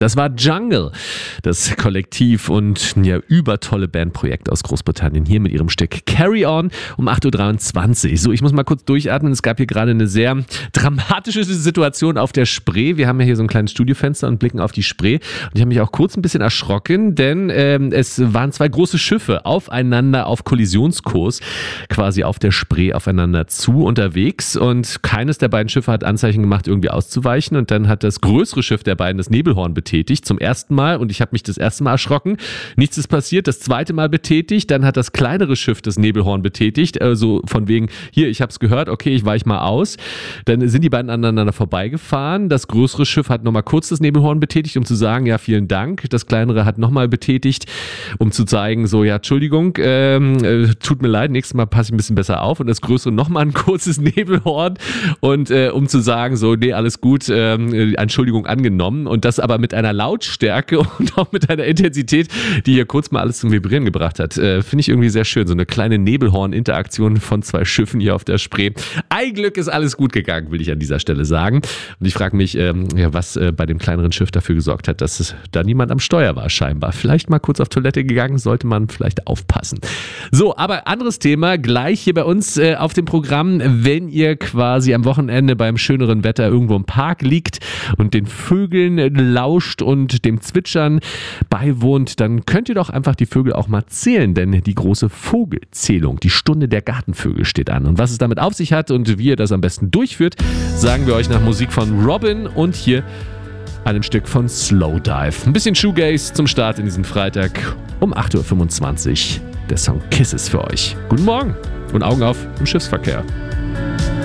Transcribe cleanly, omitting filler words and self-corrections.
Das war Jungle, das Kollektiv und ja übertolle Bandprojekt aus Großbritannien hier mit ihrem Stück Carry On um 8.23 Uhr. So, ich muss mal kurz durchatmen. Es gab hier gerade eine sehr dramatische Situation auf der Spree. Wir haben ja hier so ein kleines Studiofenster und blicken auf die Spree. Und ich habe mich auch kurz ein bisschen erschrocken, denn es waren zwei große Schiffe aufeinander auf Kollisionskurs, quasi auf der Spree aufeinander zu unterwegs. Und keines der beiden Schiffe hat Anzeichen gemacht, irgendwie auszuweichen. Und dann hat das größere Schiff der beiden das Nebelhorn betätigt, zum ersten Mal, und ich habe mich das erste Mal erschrocken. Nichts ist passiert, das zweite Mal betätigt, dann hat das kleinere Schiff das Nebelhorn betätigt, also von wegen, hier, ich habe es gehört, okay, ich weiche mal aus. Dann sind die beiden aneinander vorbeigefahren, das größere Schiff hat nochmal kurz das Nebelhorn betätigt, um zu sagen, ja, vielen Dank. Das kleinere hat nochmal betätigt, um zu zeigen, so, ja, Entschuldigung, tut mir leid, nächstes Mal passe ich ein bisschen besser auf, und das größere nochmal ein kurzes Nebelhorn, und um zu sagen, so, nee, alles gut, Entschuldigung angenommen, und das aber mit einer Lautstärke und auch mit einer Intensität, die hier kurz mal alles zum Vibrieren gebracht hat. Finde ich irgendwie sehr schön. So eine kleine Nebelhorn-Interaktion von zwei Schiffen hier auf der Spree. Ein Glück ist alles gut gegangen, will ich an dieser Stelle sagen. Und ich frage mich, was bei dem kleineren Schiff dafür gesorgt hat, dass da niemand am Steuer war scheinbar. Vielleicht mal kurz auf Toilette gegangen, sollte man vielleicht aufpassen. So, aber anderes Thema, gleich hier bei uns auf dem Programm, wenn ihr quasi am Wochenende beim schöneren Wetter irgendwo im Park liegt und den Vögeln lauscht und dem Zwitschern beiwohnt, dann könnt ihr doch einfach die Vögel auch mal zählen, denn die große Vogelzählung, die Stunde der Gartenvögel steht an. Und was es damit auf sich hat und wie ihr das am besten durchführt, sagen wir euch nach Musik von Robin und hier einem Stück von Slowdive. Ein bisschen Shoegaze zum Start in diesen Freitag um 8.25 Uhr. Der Song Kisses für euch. Guten Morgen und Augen auf im Schiffsverkehr.